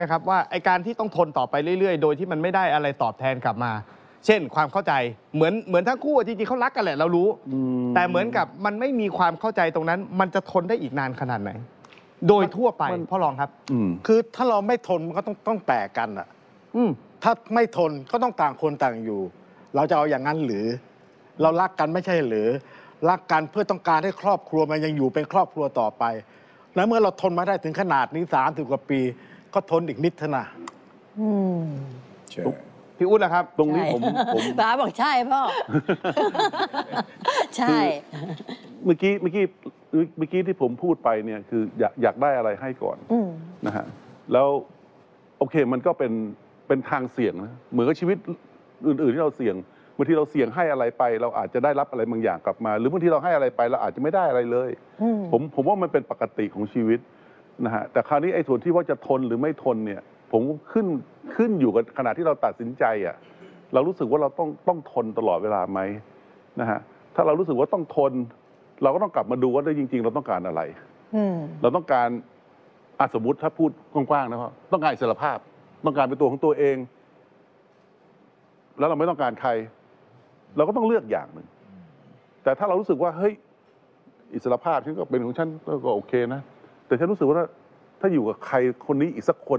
นะครับว่าไอการที่ต้องทนต่อไปเรื่อยๆโดยที่มันไม่ได้อะไรตอบแทนกลับมา เช่นความเข้าใจเหมือนทั้งคู่จริงๆเขารักกันแหละเรารู้แต่เหมือนกับมันไม่มีความเข้าใจตรงนั้นมันจะทนได้อีกนานขนาดไหนโดยทั่วไปพ่อรองครับคือถ้าเราไม่ทนมันก็ต้องแตกกันอ่ะถ้าไม่ทนก็ต้องต่างคนต่างอยู่ เราจะเอาอย่างนั้นหรือเรารักกันไม่ใช่หรือรักกันเพื่อต้องการให้ครอบครัวมันยังอยู่เป็นครอบครัวต่อไปแล้วเมื่อเราทนมาได้ถึงขนาดนี้30 กว่าปีก็ทนอีกนิดเถอะนะพี่อุ๊ดนะครับตรงนี้ผมป้าบอกใช่พ่อใช่เมื่อกี้ที่ผมพูดไปเนี่ยคืออยากได้อะไรให้ก่อนนะฮะแล้วโอเคมันก็เป็นทางเสี่ยงนะเหมือนกับชีวิตอื่นๆที่เราเสี่ยงบางทีเราเสี่ยงให้อะไรไปเราอาจจะได้รับอะไรบางอย่างกลับมาหรือบางทีเราให้อะไรไปเราอาจจะไม่ได้อะไรเลยผมว่ามันเป็นปกติของชีวิตนะฮะแต่คราวนี้ไอ้ส่วนที่ว่าจะทนหรือไม่ทนเนี่ยผมขึ้นอยู่กับขณะที่เราตัดสินใจอ่ะเรารู้สึกว่าเราต้องทนตลอดเวลาไหมนะฮะถ้าเรารู้สึกว่าต้องทนเราก็ต้องกลับมาดูว่าจริงๆเราต้องการอะไรเราต้องการสมมติถ้าพูดกว้างๆนะครับต้องการอิสรภาพต้องการเป็นตัวของตัวเองแล้วเราไม่ต้องการใครเราก็ต้องเลือกอย่างหนึ่งแต่ถ้าเรารู้สึกว่าเฮ้ยอิสรภาพฉันก็เป็นของฉันก็โอเคนะแต่ฉันรู้สึกว่าถ้าอยู่กับใครคนนี้อีกสักคน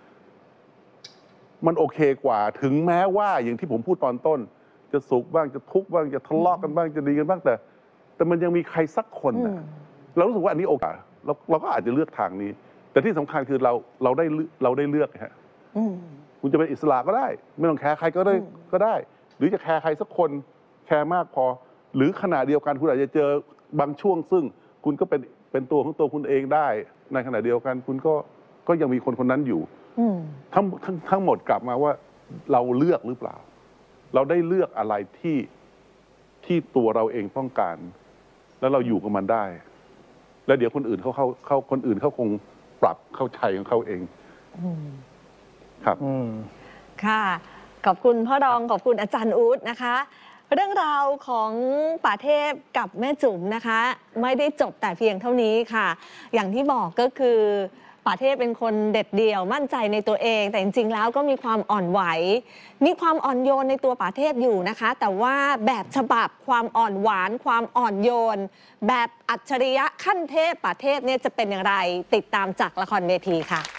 มันโอเคกว่าถึงแม้ว่าอย่างที่ผมพูดตอนต้นจะสุขบ้างจะทุกข์บ้างจะทะเลาะกันบ้างจะดีกันบ้างแต่มันยังมีใครสักคนเรารู้สึกว่าอันนี้โอกาสเราก็อาจจะเลือกทางนี้แต่ที่สำคัญคือเราได้เลือกฮะคุณจะเป็นอิสระก็ได้ไม่ต้องแคร์ใครก็ได้หรือจะแคร์ใครสักคนแคร์มากพอหรือขณะเดียวกันคุณอาจจะเจอบางช่วงซึ่งคุณก็เป็นตัวของตัวคุณเองได้ในขณะเดียวกันคุณก็ยังมีคนนั้นอยู่ทั้งหมดกลับมาว่าเราเลือกหรือเปล่าเราได้เลือกอะไรที่ตัวเราเองต้องการแล้วเราอยู่กับมันได้แล้วเดี๋ยวคนอื่นเขาคงปรับเข้าใจของเขาเองครับค่ะขอบคุณพ่อรองขอบคุณอาจารย์อู๊ดนะคะเรื่องราวของป่าเทพกับแม่จุ๋มนะคะไม่ได้จบแต่เพียงเท่านี้ค่ะอย่างที่บอกก็คือป่าเทพเป็นคนเด็ดเดี่ยวมั่นใจในตัวเองแต่จริงๆแล้วก็มีความอ่อนไหวมีความอ่อนโยนในตัวป่าเทพอยู่นะคะแต่ว่าแบบฉบับความอ่อนหวานความอ่อนโยนแบบอัจฉริยะขั้นเทพป่าเทพเนี่ยจะเป็นอย่างไรติดตามจากละครเวทีค่ะ